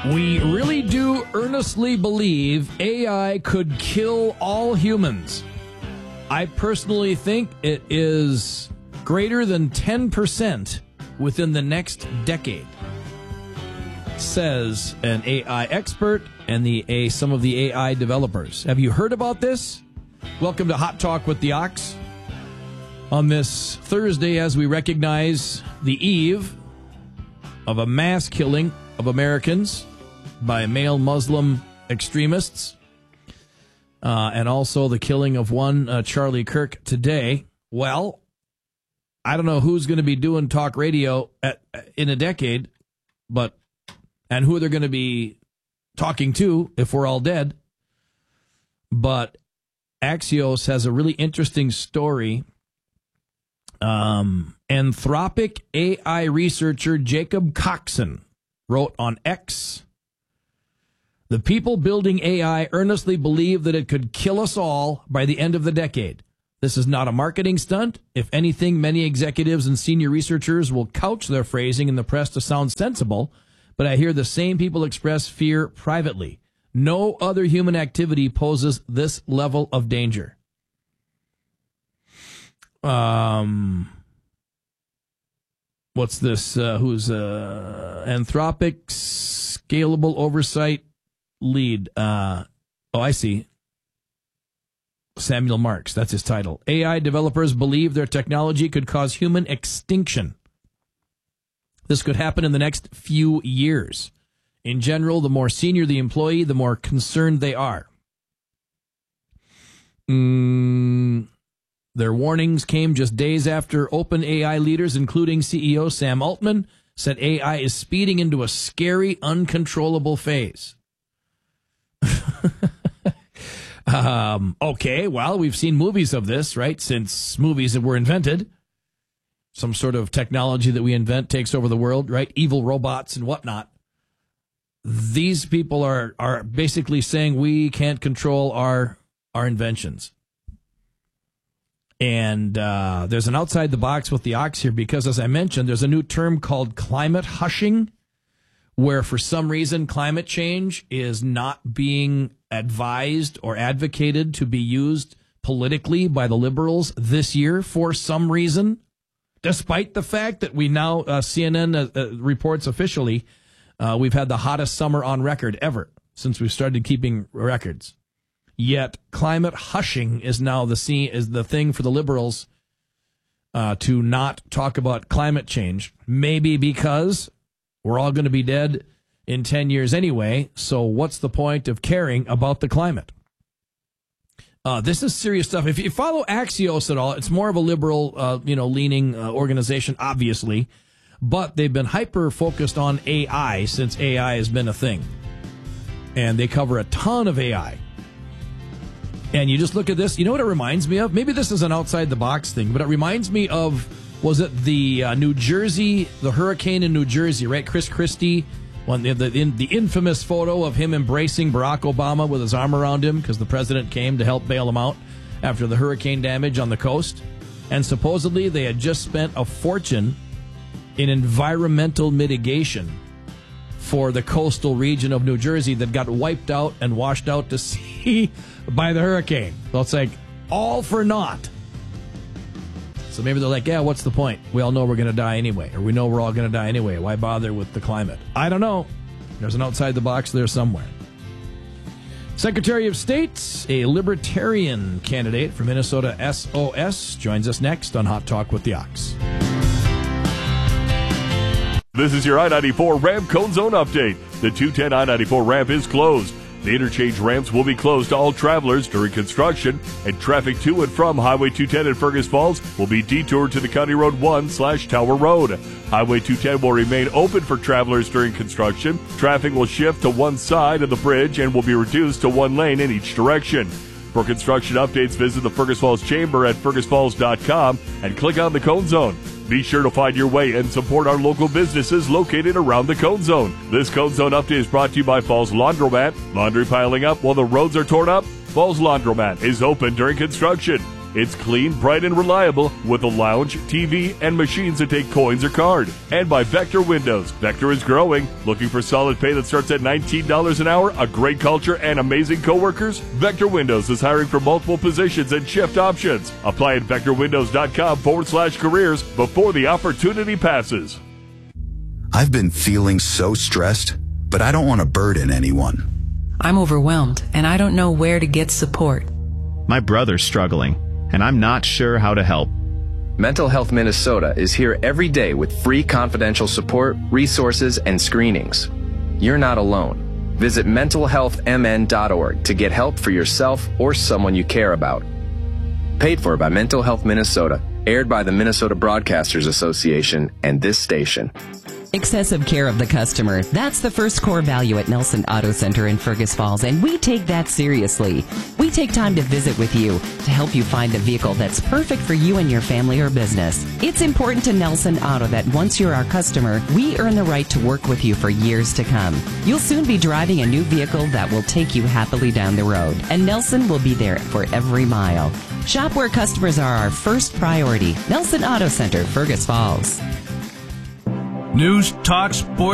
We really do earnestly believe AI could kill all humans. I personally think it is greater than 10% within the next decade, says an AI expert and some of the AI developers. Have you heard about this? Welcome to Hot Talk with the Ox. On this Thursday, as we recognize the eve of a mass killing of Americans by male Muslim extremists, and also the killing of one Charlie Kirk today. Well, I don't know who's going to be doing talk radio in a decade, and who they're going to be talking to if we're all dead. But Axios has a really interesting story. Anthropic AI researcher Jacob Coxon wrote on X, "The people building AI earnestly believe that it could kill us all by the end of the decade. This is not a marketing stunt. If anything, many executives and senior researchers will couch their phrasing in the press to sound sensible, but I hear the same people express fear privately. No other human activity poses this level of danger." What's this? Who's Anthropic Scalable Oversight Lead? I see. Samuel Marks, that's his title. AI developers believe their technology could cause human extinction. This could happen in the next few years. In general, the more senior the employee, the more concerned they are. Their warnings came just days after OpenAI leaders, including CEO Sam Altman, said AI is speeding into a scary, uncontrollable phase. Okay, well, we've seen movies of this, right? Since movies were invented. Some sort of technology that we invent takes over the world, right? Evil robots and whatnot. These people are basically saying we can't control our inventions. And there's an outside the box with the Ox here because, as I mentioned, there's a new term called climate hushing, where for some reason climate change is not being advised or advocated to be used politically by the liberals this year for some reason, despite the fact that we now, CNN reports officially, we've had the hottest summer on record ever since we started keeping records. Yet climate hushing is now the thing for the liberals to not talk about climate change. Maybe because we're all going to be dead in 10 years anyway, so what's the point of caring about the climate? This is serious stuff. If you follow Axios at all, it's more of a liberal, leaning organization, obviously, but they've been hyper-focused on AI since AI has been a thing. And they cover a ton of AI. And you just look at this, you know what it reminds me of? Maybe this is an outside-the-box thing, but it reminds me of, was it the hurricane in New Jersey, right? Chris Christie, the infamous photo of him embracing Barack Obama with his arm around him because the president came to help bail him out after the hurricane damage on the coast. And supposedly they had just spent a fortune in environmental mitigation for the coastal region of New Jersey that got wiped out and washed out to sea by the hurricane. So it's like all for naught. So maybe they're like, yeah, what's the point? We all know we're going to die anyway, or we know we're all going to die anyway. Why bother with the climate? I don't know. There's an outside the box there somewhere. Secretary of State, a libertarian candidate from Minnesota SOS, joins us next on Hot Talk with the Ox. This is your I-94 ramp cone zone update. The 210 I-94 ramp is closed. The interchange ramps will be closed to all travelers during construction, and traffic to and from Highway 210 in Fergus Falls will be detoured to the County Road 1/Tower Road. Highway 210 will remain open for travelers during construction. Traffic will shift to one side of the bridge and will be reduced to one lane in each direction. For construction updates, visit the Fergus Falls Chamber at fergusfalls.com and click on the Cone Zone. Be sure to find your way and support our local businesses located around the Cone Zone. This Cone Zone update is brought to you by Falls Laundromat. Laundry piling up while the roads are torn up? Falls Laundromat is open during construction. It's clean, bright, and reliable with a lounge, TV, and machines that take coins or card. And by Vector Windows. Vector is growing. Looking for solid pay that starts at $19 an hour, a great culture, and amazing coworkers? Vector Windows is hiring for multiple positions and shift options. Apply at vectorwindows.com/careers before the opportunity passes. I've been feeling so stressed, but I don't want to burden anyone. I'm overwhelmed, and I don't know where to get support. My brother's struggling, and I'm not sure how to help. Mental Health Minnesota is here every day with free confidential support, resources, and screenings. You're not alone. Visit mentalhealthmn.org to get help for yourself or someone you care about. Paid for by Mental Health Minnesota, aired by the Minnesota Broadcasters Association and this station. Excessive care of the customer. That's the first core value at Nelson Auto Center in Fergus Falls, and we take that seriously. We take time to visit with you to help you find the vehicle that's perfect for you and your family or business. It's important to Nelson Auto that once you're our customer, we earn the right to work with you for years to come. You'll soon be driving a new vehicle that will take you happily down the road, and Nelson will be there for every mile. Shop where customers are our first priority. Nelson Auto Center, Fergus Falls. News, talk, sports.